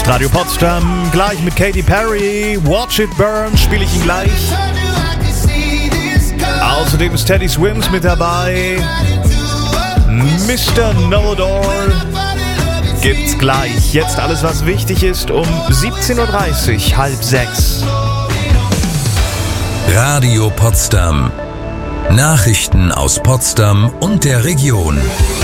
ist Radio Potsdam, gleich mit Katy Perry, Watch It Burn, spiele ich ihn gleich. Außerdem ist Teddy Swims mit dabei, Mr. Know-It-All gibt's gleich. Jetzt alles, was wichtig ist, um 17.30 Uhr, 5:30. Radio Potsdam. Nachrichten aus Potsdam und der Region.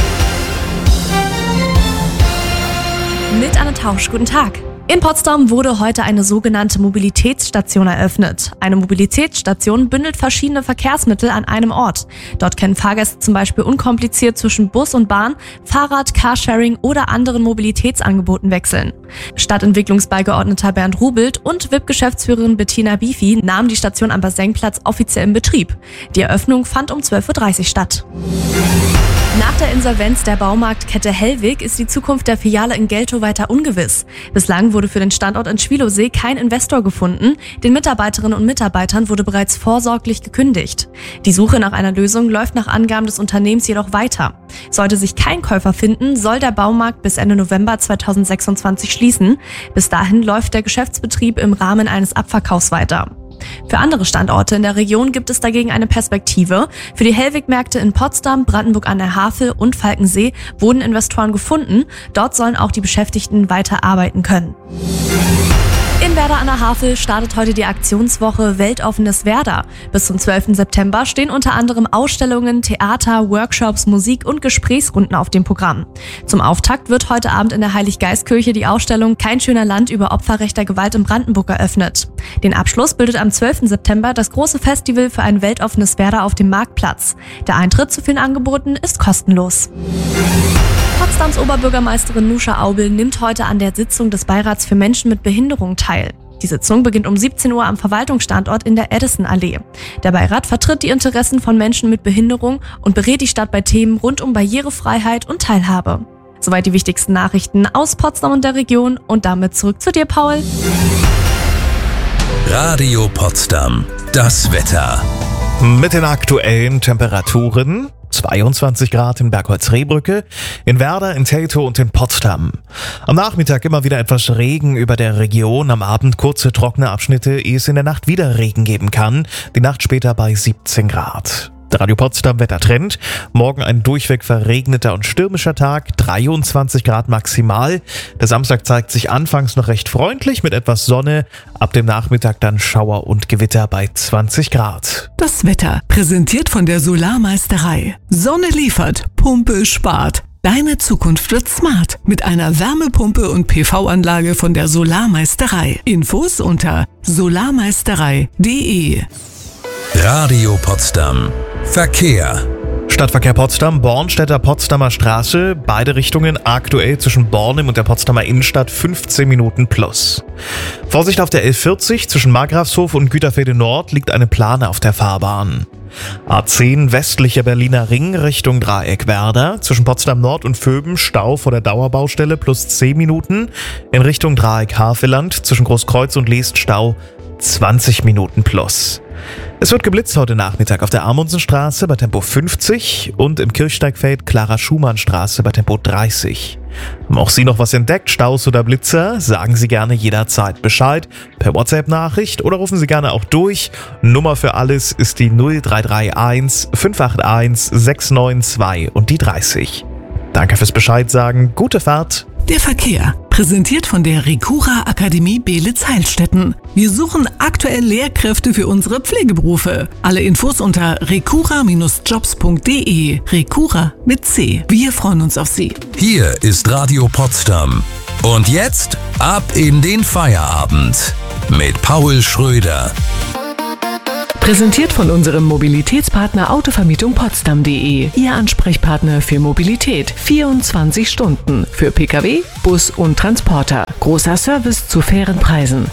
Mit Anne Tausch, guten Tag. In Potsdam wurde heute eine sogenannte Mobilitätsstation eröffnet. Eine Mobilitätsstation bündelt verschiedene Verkehrsmittel an einem Ort. Dort können Fahrgäste zum Beispiel unkompliziert zwischen Bus und Bahn, Fahrrad, Carsharing oder anderen Mobilitätsangeboten wechseln. Stadtentwicklungsbeigeordneter Bernd Rubelt und WIP-Geschäftsführerin Bettina Bifi nahmen die Station am Basenplatz offiziell in Betrieb. Die Eröffnung fand um 12.30 Uhr statt. Nach der Insolvenz der Baumarktkette Hellwig ist die Zukunft der Filiale in Geltow weiter ungewiss. Bislang wurde für den Standort in Schwielowsee kein Investor gefunden. Den Mitarbeiterinnen und Mitarbeitern wurde bereits vorsorglich gekündigt. Die Suche nach einer Lösung läuft nach Angaben des Unternehmens jedoch weiter. Sollte sich kein Käufer finden, soll der Baumarkt bis Ende November 2026 schließen. Bis dahin läuft der Geschäftsbetrieb im Rahmen eines Abverkaufs weiter. Für andere Standorte in der Region gibt es dagegen eine Perspektive. Für die Hellwig-Märkte in Potsdam, Brandenburg an der Havel und Falkensee wurden Investoren gefunden. Dort sollen auch die Beschäftigten weiter arbeiten können. In Werder an der Havel startet heute die Aktionswoche Weltoffenes Werder. Bis zum 12. September stehen unter anderem Ausstellungen, Theater, Workshops, Musik und Gesprächsrunden auf dem Programm. Zum Auftakt wird heute Abend in der Heiliggeistkirche die Ausstellung Kein schöner Land über Opfer rechter Gewalt in Brandenburg eröffnet. Den Abschluss bildet am 12. September das große Festival für ein weltoffenes Werder auf dem Marktplatz. Der Eintritt zu vielen Angeboten ist kostenlos. Potsdams Oberbürgermeisterin Nusha Aubel nimmt heute an der Sitzung des Beirats für Menschen mit Behinderung teil. Die Sitzung beginnt um 17 Uhr am Verwaltungsstandort in der Edison-Allee. Der Beirat vertritt die Interessen von Menschen mit Behinderung und berät die Stadt bei Themen rund um Barrierefreiheit und Teilhabe. Soweit die wichtigsten Nachrichten aus Potsdam und der Region und damit zurück zu dir, Paul. Radio Potsdam. Das Wetter. Mit den aktuellen Temperaturen: 22 Grad in Bergholz-Rehbrücke, in Werder, in Teltow und in Potsdam. Am Nachmittag immer wieder etwas Regen über der Region, am Abend kurze trockene Abschnitte, ehe es in der Nacht wieder Regen geben kann. Die Nacht später bei 17 Grad. Der Radio Potsdam Wettertrend. Morgen ein durchweg verregneter und stürmischer Tag, 23 Grad maximal. Der Samstag zeigt sich anfangs noch recht freundlich mit etwas Sonne, ab dem Nachmittag dann Schauer und Gewitter bei 20 Grad. Das Wetter, präsentiert von der Solarmeisterei. Sonne liefert, Pumpe spart. Deine Zukunft wird smart mit einer Wärmepumpe und PV-Anlage von der Solarmeisterei. Infos unter solarmeisterei.de. Radio Potsdam. Verkehr. Stadtverkehr Potsdam, Bornstedter Potsdamer Straße, beide Richtungen aktuell zwischen Bornem und der Potsdamer Innenstadt 15 Minuten plus. Vorsicht auf der L40 zwischen Markgrafshof und Güterfelde Nord liegt eine Plane auf der Fahrbahn. A10 westlicher Berliner Ring Richtung Dreieck Werder, zwischen Potsdam Nord und Vöben Stau vor der Dauerbaustelle plus 10 Minuten, in Richtung Dreieck Havelland zwischen Großkreuz und Leest Stau 20 Minuten plus. Es wird geblitzt heute Nachmittag auf der Amundsenstraße bei Tempo 50 und im Kirchsteigfeld Clara-Schumann-Straße bei Tempo 30. Haben auch Sie noch was entdeckt, Staus oder Blitzer? Sagen Sie gerne jederzeit Bescheid per WhatsApp-Nachricht oder rufen Sie gerne auch durch. Nummer für alles ist die 0331 581 692 und die 30. Danke fürs Bescheid sagen, gute Fahrt. Der Verkehr, präsentiert von der Recura Akademie Beelitz-Heilstätten. Wir suchen aktuell Lehrkräfte für unsere Pflegeberufe. Alle Infos unter recura-jobs.de. Recura mit C. Wir freuen uns auf Sie. Hier ist Radio Potsdam. Und jetzt ab in den Feierabend mit Paul Schröder. Präsentiert von unserem Mobilitätspartner Autovermietung Potsdam.de. Ihr Ansprechpartner für Mobilität. 24 Stunden. Für Pkw, Bus und Transporter. Großer Service zu fairen Preisen.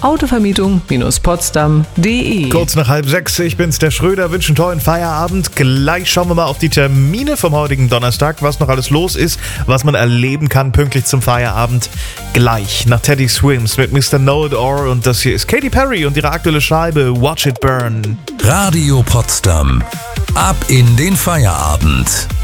Autovermietung-potsdam.de. Kurz nach 5:30, ich bin's, der Schröder, wünsche einen tollen Feierabend. Gleich schauen wir mal auf die Termine vom heutigen Donnerstag, was noch alles los ist, was man erleben kann pünktlich zum Feierabend. Gleich nach Teddy Swims mit Mr. Know-It-All und das hier ist Katy Perry und ihre aktuelle Scheibe Watch It Burn. Radio Potsdam. Ab in den Feierabend.